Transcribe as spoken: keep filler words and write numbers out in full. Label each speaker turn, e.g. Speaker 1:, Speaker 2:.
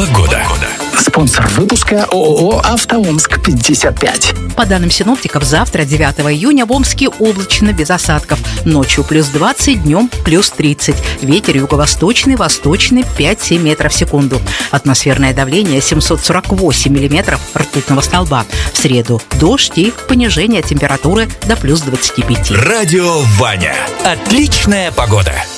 Speaker 1: Погода.
Speaker 2: Спонсор выпуска ООО «АвтоОмск пятьдесят пять».
Speaker 3: По данным синоптиков, завтра, девятого июня, в Омске облачно без осадков. Ночью плюс двадцать, днем плюс тридцать. Ветер юго-восточный, восточный пять-семь метров в секунду. Атмосферное давление семьсот сорок восемь миллиметров ртутного столба. В среду дождь и понижение температуры до плюс двадцати пяти.
Speaker 1: Радио Ваня. Отличная погода.